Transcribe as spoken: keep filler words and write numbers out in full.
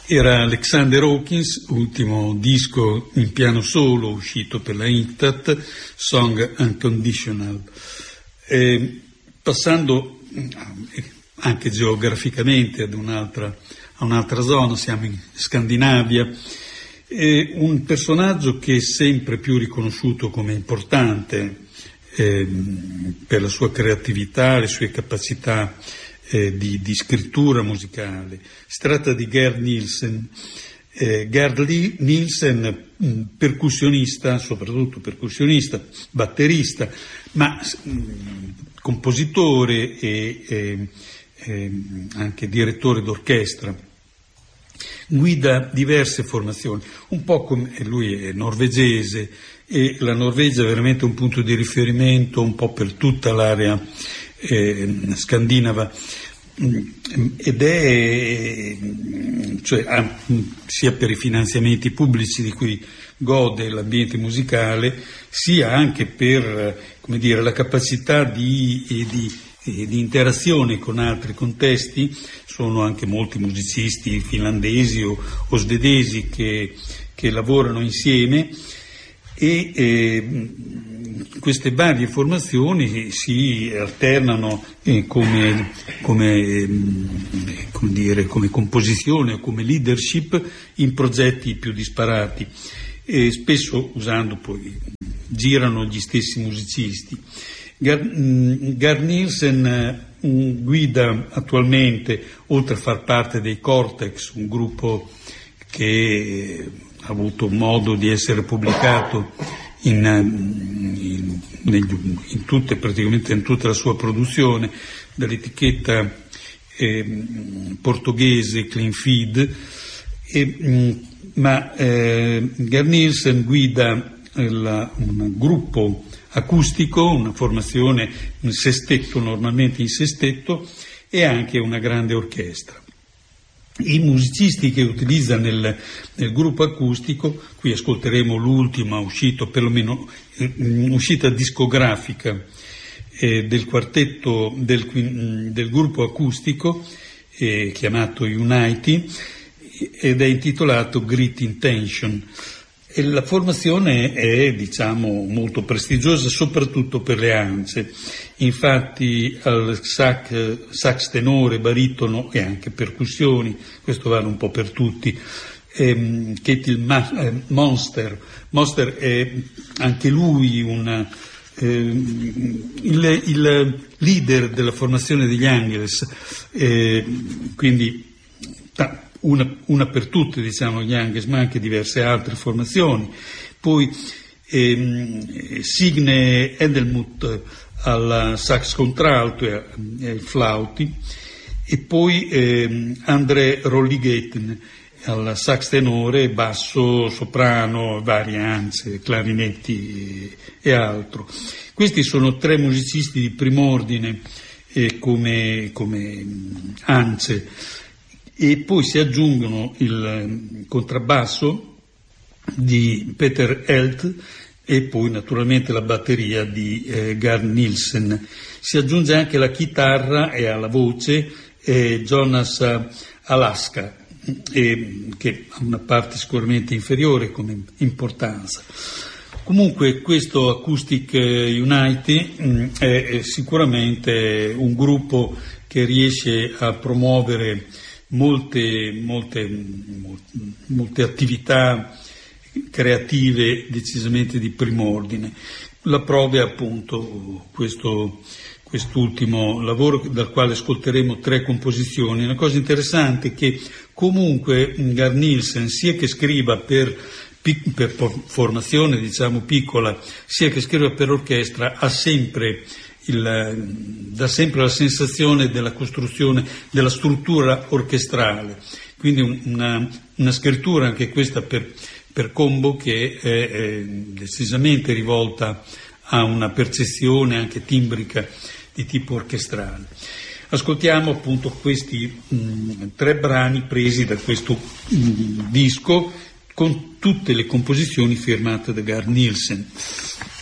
Era Alexander Hawkins, ultimo disco in piano solo uscito per la Inktat, Song Unconditional. E passando anche geograficamente ad un'altra, a un'altra zona, siamo in Scandinavia, è un personaggio che è sempre più riconosciuto come importante eh, per la sua creatività, le sue capacità Eh, di, di scrittura musicale. Si tratta di Gerd Nielsen. Eh, Gerd Nielsen, mh, percussionista, soprattutto percussionista, batterista, ma mh, compositore e, e, e anche direttore d'orchestra. Guida diverse formazioni, un po' come lui è norvegese e la Norvegia è veramente un punto di riferimento un po' per tutta l'area Eh, scandinava, ed è cioè ha, sia per i finanziamenti pubblici di cui gode l'ambiente musicale, sia anche per, come dire, la capacità di, di, di interazione con altri contesti. Sono anche molti musicisti finlandesi o, o svedesi che, che lavorano insieme, e eh, queste varie formazioni si alternano eh, come, come, eh, come, dire, come composizione o come leadership in progetti più disparati, e spesso usando poi, girano gli stessi musicisti. Gerd Nielsen eh, guida attualmente, oltre a far parte dei Cortex, un gruppo che ha avuto modo di essere pubblicato in, in, in, in tutte, praticamente in tutta la sua produzione, dall'etichetta eh, portoghese Clean Feed, e, mh, ma eh, Gerd Nielsen guida la, un gruppo acustico, una formazione, un sestetto, normalmente in sestetto, e anche una grande orchestra. I musicisti che utilizza nel, nel gruppo acustico, qui ascolteremo l'ultima uscita, perlomeno eh, uscita discografica eh, del quartetto del, del gruppo acustico, eh, chiamato Unity, ed è intitolato Great Intention. E la formazione è, diciamo, molto prestigiosa, soprattutto per le ance. Infatti al sax, sax tenore, baritono e anche percussioni, questo vale un po' per tutti, ehm, Ketil Ma- Monster. Monster è anche lui una, ehm, il, il leader della formazione degli Angeles, eh, quindi ta, Una, una per tutte, diciamo, gli Angeles, ma anche diverse altre formazioni. Poi ehm, Signe Edelmuth al sax contralto e ai flauti, e poi ehm, André Rolligeten al sax tenore, basso, soprano, varie ance, clarinetti e, e altro. Questi sono tre musicisti di prim'ordine eh, come, come ance. E poi si aggiungono il contrabbasso di Peter Helt e poi naturalmente la batteria di eh, Gerd Nielsen. Si aggiunge anche la chitarra e alla voce eh, Jonas Alaska, eh, che ha una parte sicuramente inferiore come importanza. Comunque questo Acoustic Unity mh, è sicuramente un gruppo che riesce a promuovere Molte, molte, molte attività creative decisamente di prim'ordine. La prova è appunto questo, quest'ultimo lavoro, dal quale ascolteremo tre composizioni. Una cosa interessante è che comunque Gerd Nielsen, sia che scriva per, per formazione, diciamo, piccola, sia che scriva per orchestra, ha sempre Il, dà sempre la sensazione della costruzione, della struttura orchestrale, quindi una, una scrittura anche questa per, per combo che è, è decisamente rivolta a una percezione anche timbrica di tipo orchestrale. Ascoltiamo appunto questi mh, tre brani presi da questo mh, disco, con tutte le composizioni firmate da Gerd Nielsen.